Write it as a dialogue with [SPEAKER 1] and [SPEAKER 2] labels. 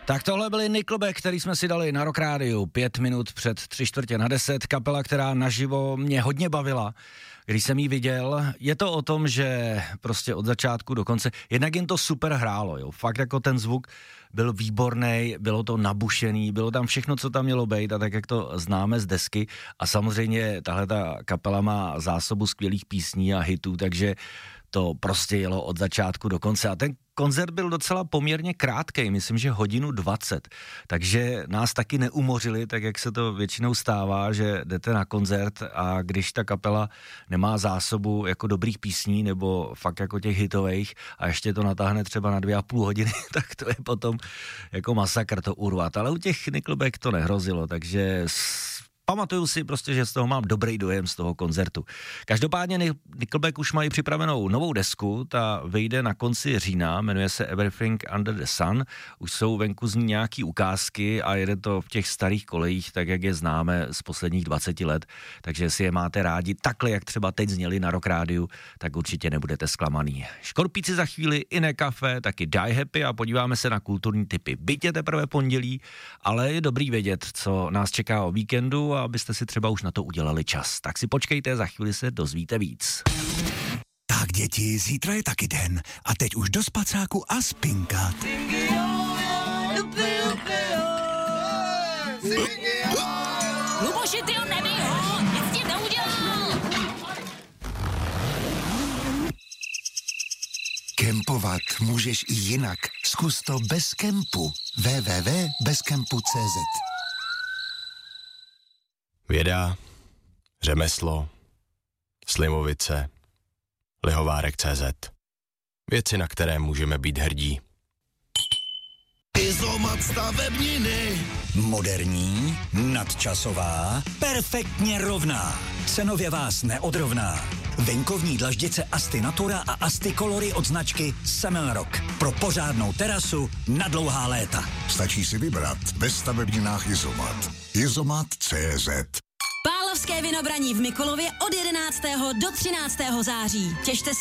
[SPEAKER 1] Tak tohle byli Nickelback, který jsme si dali na Rock Rádiu 5 minut před 9:45, kapela, která naživo mě hodně bavila. Když jsem ji viděl, je to o tom, že prostě od začátku do konce, jednak jim to super hrálo, jo. Fakt jako ten zvuk byl výborný, bylo to nabušený, bylo tam všechno, co tam mělo být a tak, jak to známe z desky. A samozřejmě tahle ta kapela má zásobu skvělých písní a hitů, takže to prostě jelo od začátku do konce. A ten koncert byl docela poměrně krátkej, myslím, že 1:20, takže nás taky neumořili, tak jak se to většinou stává, že jdete na koncert a když ta kapela nemá zásobu jako dobrých písní nebo fakt jako těch hitových a ještě to natáhne třeba na 2,5 hodiny, tak to je potom jako masakr to urvat. Ale u těch Nickelback to nehrozilo, takže pamatuju si prostě, že z toho mám dobrý dojem z toho koncertu. Každopádně Nickelback už mají připravenou novou desku, ta vyjde na konci října, jmenuje se Everything Under the Sun, už jsou venku z ní nějaký ukázky a jede to v těch starých kolejích, tak jak je známe z posledních 20 let, takže jestli je máte rádi takhle, jak třeba teď zněli na Rock Rádiu, tak určitě nebudete zklamaný. Škorpíci za chvíli, Iné kafe, taky Die Happy a podíváme se na kulturní tipy. Byť je teprve pondělí, ale je dobrý vědět, co nás čeká o víkendu, a abyste si třeba už na to udělali čas. Tak si počkejte, za chvíli se dozvíte víc.
[SPEAKER 2] Tak děti, zítra je taky den a teď už do spacáku a spinkat.
[SPEAKER 3] Luboši, ty ho nebij ho, nic ti neudělal.
[SPEAKER 2] Kempovat můžeš i jinak. Zkus to bez kempu. www.bezkempu.cz.
[SPEAKER 4] Věda, řemeslo, slivovice, lihovárek.cz. Věci, na které můžeme být hrdí.
[SPEAKER 2] Izomat stavebniny. Moderní, nadčasová, perfektně rovná. Cenově vás neodrovná. Venkovní dlaždice Asti Natura a Asti Colory od značky Semelrock. Pro pořádnou terasu na dlouhá léta.
[SPEAKER 5] Stačí si vybrat ve stavebninách Izomat. Izomat.cz.
[SPEAKER 3] Pálovské vinobraní v Mikulově od 11. do 13. září. Těšte